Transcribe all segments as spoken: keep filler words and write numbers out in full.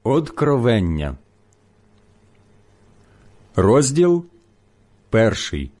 Откровення. Розділ перший.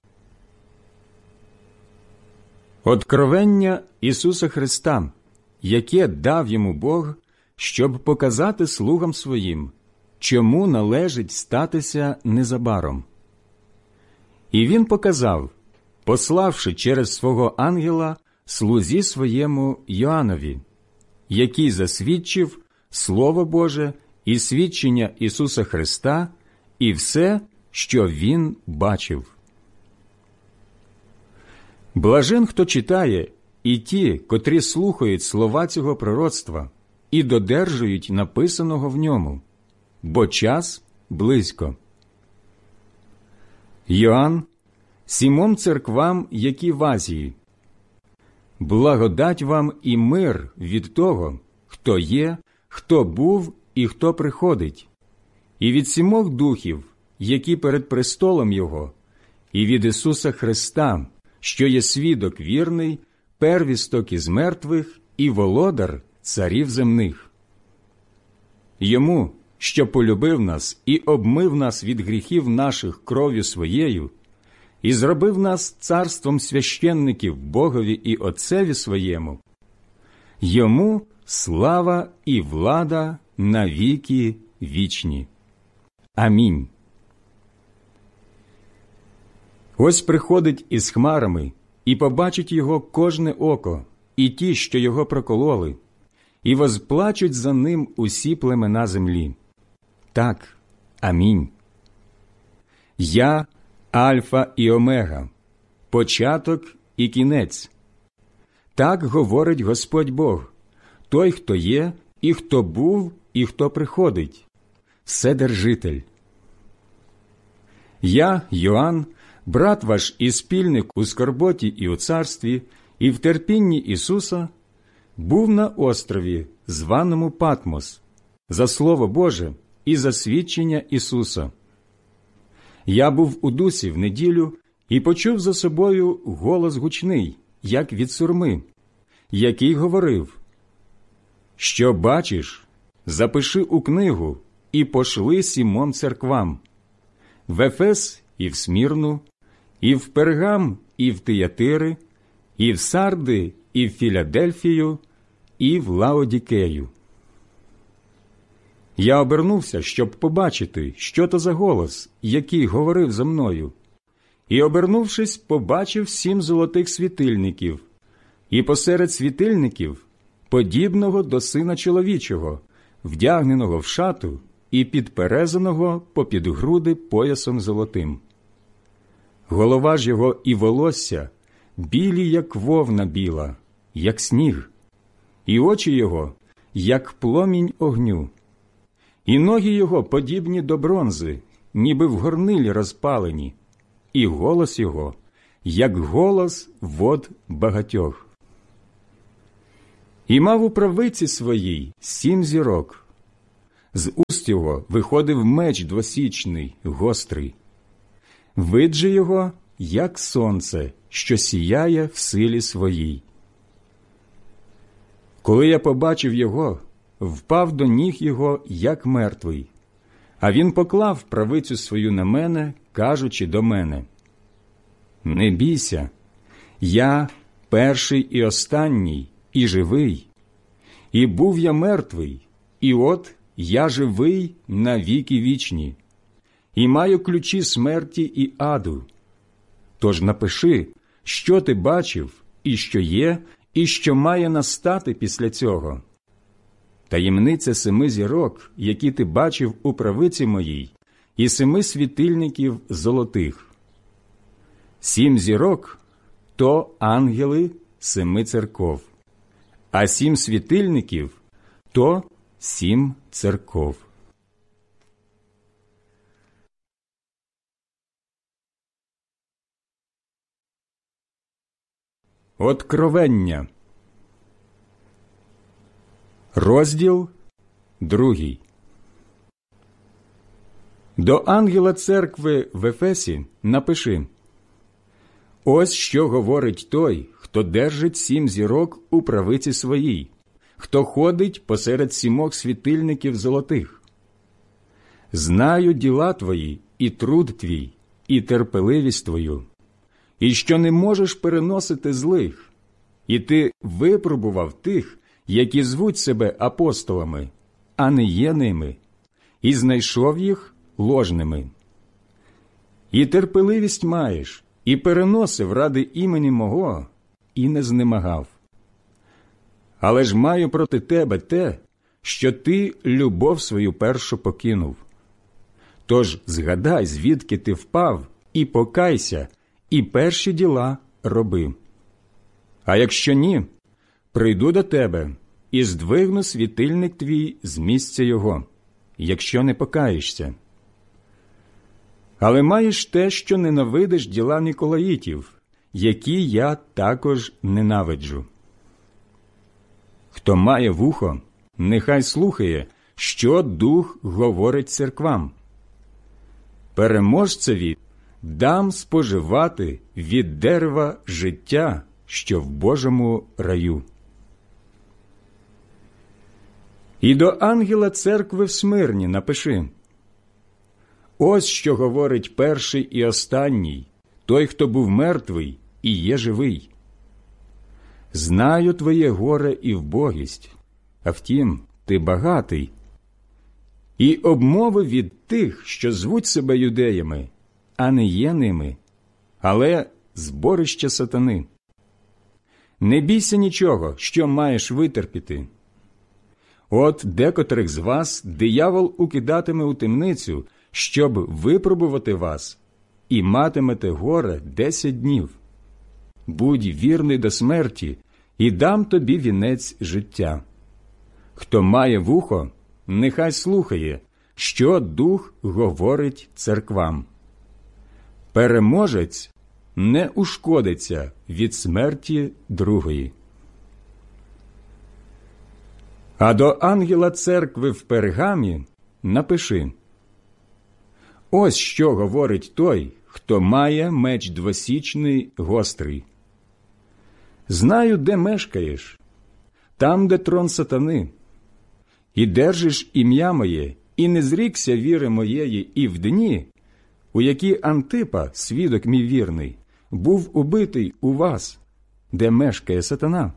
Откровення Ісуса Христа, яке дав йому Бог, щоб показати слугам своїм, чому належить статися незабаром. І він показав, пославши через свого ангела слузі своєму Йоаннові, який засвідчив Слово Боже і свідчення Ісуса Христа і все, що він бачив. Блажен, хто читає, і ті, котрі слухають слова цього пророцтва і додержують написаного в ньому, бо час близько. Йоанн, сімом церквам, які в Азії. Благодать вам і мир від того, хто є, хто був і хто приходить, і від сімох духів, які перед престолом Його, і від Ісуса Христа, що є свідок вірний, первісток із мертвих і володар царів земних. Йому, що полюбив нас і обмив нас від гріхів наших кров'ю своєю, і зробив нас царством священників Богові і Отцеві своєму, йому слава і влада на віки вічні. Амінь. Ось приходить із хмарами, і побачить його кожне око, і ті, що його прокололи, і возплачуть за ним усі племена землі. Так, амінь. Я – Альфа і Омега, початок і кінець. Так говорить Господь Бог, той, хто є, і хто був, і хто приходить, Вседержитель. Я, Йоанн, брат ваш і спільник у скорботі і у царстві, і в терпінні Ісуса, був на острові, званому Патмос, за Слово Боже і за свідчення Ісуса. Я був у дусі в неділю і почув за собою голос гучний, як від сурми, який говорив: «Що бачиш, запиши у книгу і пошли сімом церквам, в Ефес і в Смірну, і в Пергам, і в Тиятири, і в Сарди, і в Філадельфію, і в Лаодікею». Я обернувся, щоб побачити, що то за голос, який говорив за мною. І, обернувшись, побачив сім золотих світильників, і посеред світильників подібного до Сина чоловічого, вдягненого в шату і підперезаного попід груди поясом золотим. Голова ж його і волосся білі, як вовна біла, як сніг, і очі його, як пломінь огню. І ноги його подібні до бронзи, ніби в горнилі розпалені, і голос його, як голос вод багатьох. І мав у правиці своїй сім зірок. З уст його виходив меч двосічний, гострий. Вид же його, як сонце, що сіяє в силі своїй. Коли я побачив його, впав до ніг його, як мертвий. А він поклав правицю свою на мене, кажучи до мене: «Не бійся, я перший і останній, і живий. І був я мертвий, і от я живий на віки вічні, і маю ключі смерті і аду. Тож напиши, що ти бачив, і що є, і що має настати після цього. Таємниця семи зірок, які ти бачив у правиці моїй, і семи світильників золотих. Сім зірок – то ангели семи церков, а сім світильників – то сім церков». Откровення. Розділ другий. До ангела церкви в Ефесі напиши: «Ось що говорить той, хто держить сім зірок у правиці своїй, хто ходить посеред сімох світильників золотих. Знаю діла твої, і труд твій, і терпеливість твою, і що не можеш переносити злих, і ти випробував тих, які звуть себе апостолами, а не є ними, і знайшов їх ложними. І терпеливість маєш, і переносив ради імені мого, і не знемагав. Але ж маю проти тебе те, що ти любов свою першу покинув. Тож згадай, звідки ти впав, і покайся, і перші діла роби. А якщо ні, прийду до тебе і здвигну світильник твій з місця його, якщо не покаєшся. Але маєш те, що ненавидиш діла Ніколаїтів, які я також ненавиджу. Хто має вухо, нехай слухає, що Дух говорить церквам. Переможцеві дам споживати від дерева життя, що в Божому раю. І до ангела церкви в Смирні напиши: ось що говорить перший і останній, той, хто був мертвий і є живий. Знаю твоє горе і вбогість, а втім, ти багатий. І обмови від тих, що звуть себе юдеями, а не є ними, але зборище сатани. Не бійся нічого, що маєш витерпіти. От декотрих з вас диявол укидатиме у темницю, щоб випробувати вас, і матимете горе десять днів. Будь вірний до смерті, і дам тобі вінець життя. Хто має вухо, нехай слухає, що Дух говорить церквам. Переможець не ушкодиться від смерті другої. А до ангела церкви в Пергамі напиши: ось що говорить той, хто має меч двосічний гострий. Знаю, де мешкаєш, там, де трон сатани, і держиш ім'я моє, і не зрікся віри моєї і в дні, у які Антипа, свідок мій вірний, був убитий у вас, де мешкає сатана.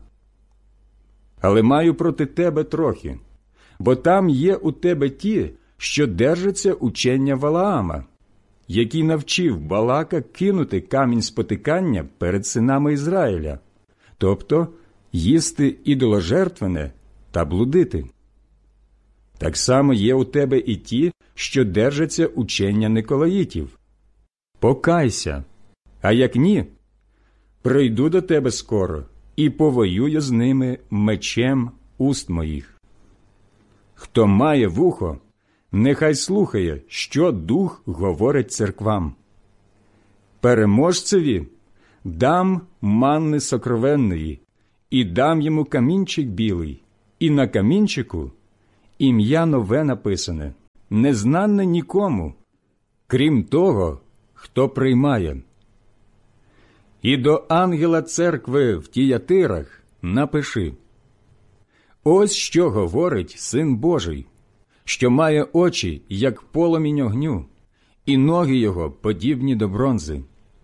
Але маю проти тебе трохи, бо там є у тебе ті, що держаться учення Валаама, який навчив Балака кинути камінь спотикання перед синами Ізраїля, тобто їсти ідоложертвене та блудити. Так само є у тебе і ті, що держаться учення Николаїтів. Покайся, а як ні, прийду до тебе скоро і повоюю з ними мечем уст моїх. Хто має вухо, нехай слухає, що Дух говорить церквам. Переможцеві дам манни сокровенної, і дам йому камінчик білий, і на камінчику ім'я нове написане, незнане нікому, крім того, хто приймає. І до ангела церкви в Тіятирах напиши: ось що говорить Син Божий, що має очі, як полумінь огню, і ноги його подібні до бронзи.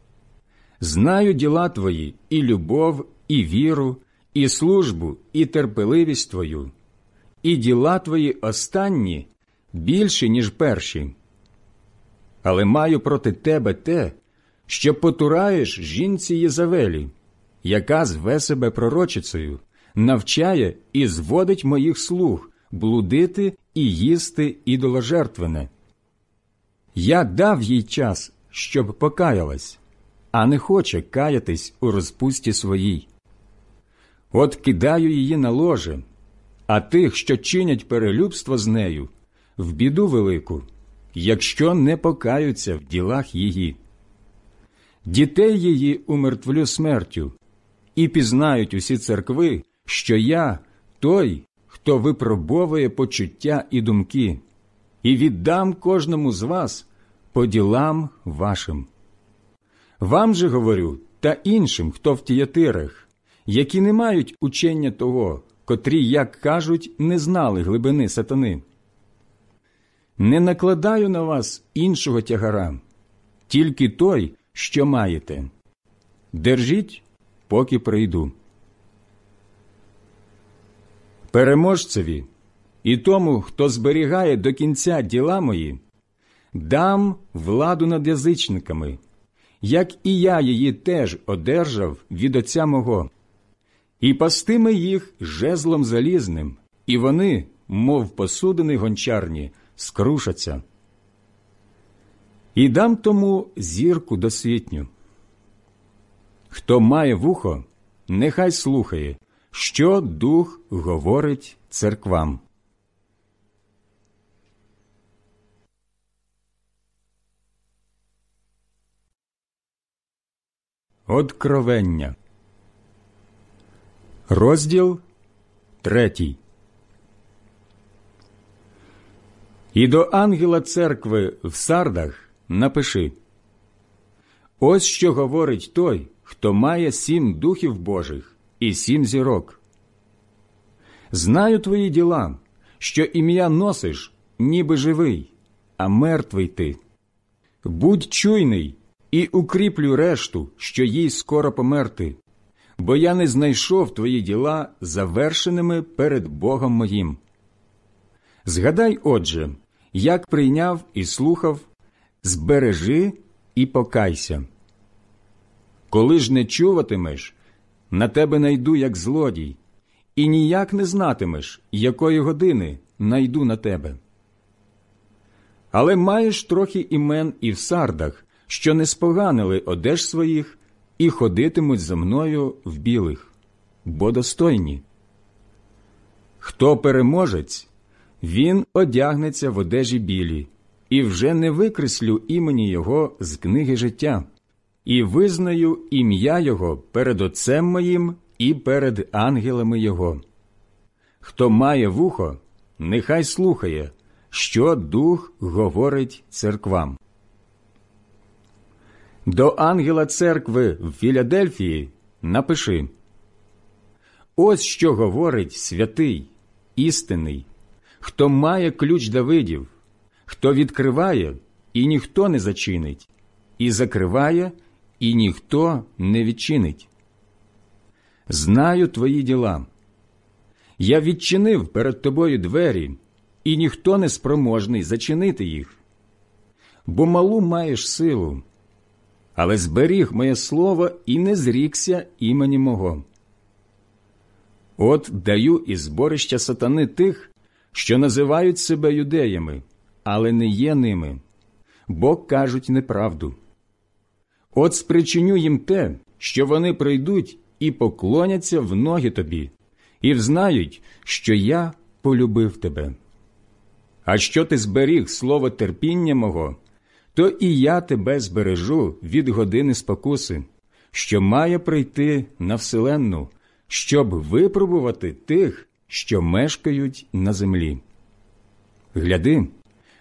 Знаю діла твої, і любов, і віру, і службу, і терпеливість твою, і діла твої останні більші, ніж перші. Але маю проти тебе те, що потураєш жінці Єзавелі, яка зве себе пророчицею, навчає і зводить моїх слуг блудити і їсти ідоложертвене. Я дав їй час, щоб покаялась, а не хоче каятись у розпусті своїй. От кидаю її на ложе, а тих, що чинять перелюбство з нею, в біду велику, якщо не покаються в ділах її. Дітей її умертвлю смертю, і пізнають усі церкви, що я той, хто випробовує почуття і думки, і віддам кожному з вас по ділам вашим. Вам же говорю, та іншим, хто в Тіятирах, які не мають учення того, котрі, як кажуть, не знали глибини сатани. не накладаю на вас іншого тягара, тільки той, що маєте. Держіть, поки прийду. Переможцеві і тому, хто зберігає до кінця діла мої, дам владу над язичниками, як і я її теж одержав від Отця мого. І пастиме їх жезлом залізним, і вони, мов посудини гончарні, скрушаться. І дам тому зірку досвітню. Хто має вухо, нехай слухає, що Дух говорить церквам. Откровення. Розділ третій. І до ангела церкви в Сардах напиши: ось що говорить той, хто має сім духів Божих і сім зірок. Знаю твої діла, що ім'я носиш, ніби живий, а мертвий ти. Будь чуйний і укріплю решту, що їй скоро померти, бо я не знайшов твої діла завершеними перед Богом моїм. Згадай, отже, як прийняв і слухав, збережи і покайся. Коли ж не чуватимеш, на тебе найду як злодій, і ніяк не знатимеш, якої години найду на тебе. Але маєш трохи імен і в Сардах, що не споганили одеж своїх і ходитимуть за мною в білих, бо достойні. Хто переможець, він одягнеться в одежі білі, і вже не викреслю імені його з книги життя, і визнаю ім'я його перед Отцем моїм і перед ангелами його. Хто має вухо, нехай слухає, що Дух говорить церквам. До ангела церкви в Філадельфії напиши: ось що говорить святий, істинний, хто має ключ Давидів, хто відкриває, і ніхто не зачинить, і закриває, і ніхто не відчинить. Знаю твої діла. Я відчинив перед тобою двері, і ніхто не спроможний зачинити їх. Бо малу маєш силу, але зберіг моє слово і не зрікся імені мого. От даю із зборища сатани тих, що називають себе юдеями, але не є ними, бо кажуть неправду. От спричиню їм те, що вони прийдуть і поклоняться в ноги тобі, і взнають, що я полюбив тебе. А що ти зберіг слово терпіння мого, то і я тебе збережу від години спокуси, що має прийти на вселенну, щоб випробувати тих, що мешкають на землі. Гляди,